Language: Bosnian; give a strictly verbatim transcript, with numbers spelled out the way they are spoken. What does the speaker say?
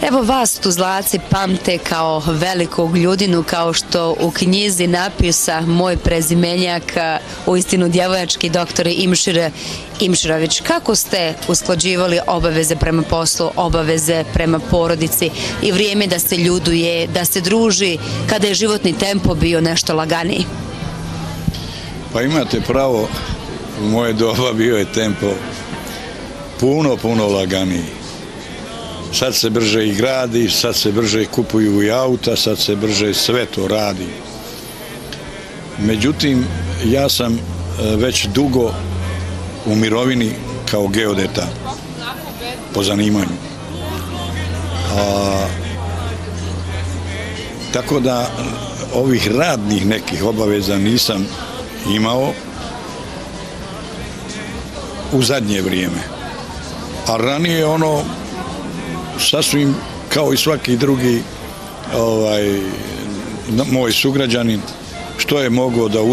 Evo vas Tuzlaci pamte kao velikog ljudinu, kao što u knjizi napisa moj prezimenjak, uistinu djevojački doktor Imšir Imširović. Kako ste usklađivali obaveze prema poslu, obaveze prema porodici i vrijeme da se ljuduje, da se druži kada je životni tempo bio nešto laganiji? Pa imate pravo, u moje doba bio je tempo puno, puno laganiji. Sad se brže i gradi, sad se brže kupuju i auta, sad se brže sve to radi. Međutim, ja sam već dugo u mirovini kao geodeta po zanimanju. A, tako da ovih radnih nekih obaveza nisam imao u zadnje vrijeme. A ranije ono sasvim kao i svaki drugi ovaj, moj sugrađanin, što je mogao da